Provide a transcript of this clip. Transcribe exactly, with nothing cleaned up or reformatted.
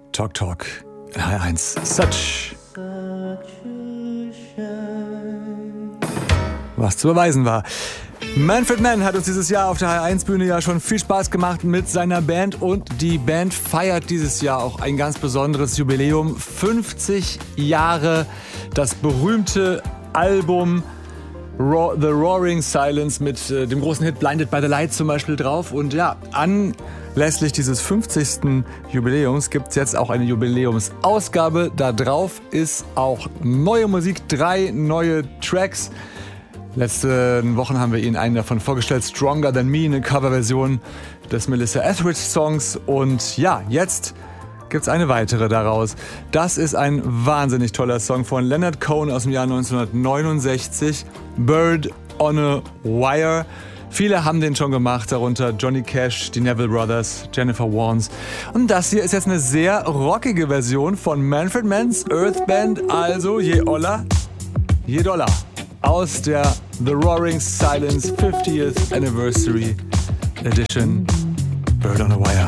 Talk Talk in H R eins. Such. Was zu beweisen war. Manfred Mann hat uns dieses Jahr auf der H R eins Bühne ja schon viel Spaß gemacht mit seiner Band und die Band feiert dieses Jahr auch ein ganz besonderes Jubiläum. fünfzig Jahre, das berühmte Album The Roaring Silence mit äh, dem großen Hit Blinded by the Light zum Beispiel drauf. Und ja, anlässlich dieses fünfzigsten Jubiläums gibt es jetzt auch eine Jubiläumsausgabe. Da drauf ist auch neue Musik, drei neue Tracks. Letzte Wochen haben wir Ihnen einen davon vorgestellt, Stronger Than Me, eine Coverversion des Melissa Etheridge Songs. Und ja, jetzt gibt's eine weitere daraus. Das ist ein wahnsinnig toller Song von Leonard Cohen aus dem Jahr neunzehnhundertneunundsechzig, Bird on a Wire. Viele haben den schon gemacht, darunter Johnny Cash, die Neville Brothers, Jennifer Warnes. Und das hier ist jetzt eine sehr rockige Version von Manfred Mann's Earth Band, also je Oller, je Dollar. Aus der The Roaring Silence fiftieth Anniversary Edition, Bird on a Wire.